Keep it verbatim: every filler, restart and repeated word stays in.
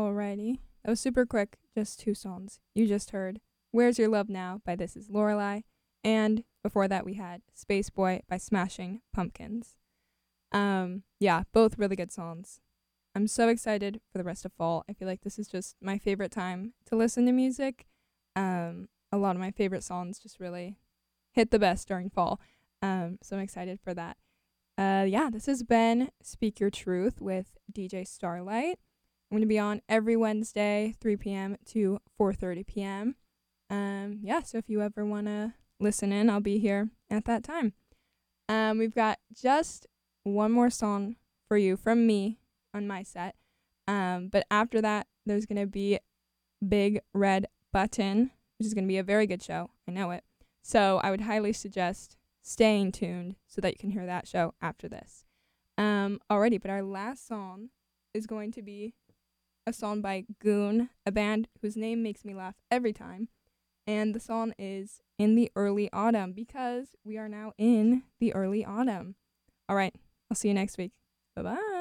Alrighty. That was super quick. Just two songs. You just heard Where's Your Love Now by This Is Lorelei. And before that, we had Space Boy by Smashing Pumpkins. Um, yeah, both really good songs. I'm so excited for the rest of fall. I feel like this is just my favorite time to listen to music. Um, a lot of my favorite songs just really hit the best during fall. Um, so I'm excited for that. Uh, yeah, this has been Speak Your Truth with D J Starlight. I'm going to be on every Wednesday, three p.m. to four thirty p.m. Um, yeah, so if you ever want to listen in, I'll be here at that time. Um, we've got just one more song for you from me on my set. Um, but after that, there's going to be Big Red Button, which is going to be a very good show. I know it. So I would highly suggest staying tuned so that you can hear that show after this. Um, alrighty, but our last song is going to be a song by Goon, a band whose name makes me laugh every time. And the song is In the Early Autumn because we are now in the early autumn. All right, I'll see you next week. Bye-bye.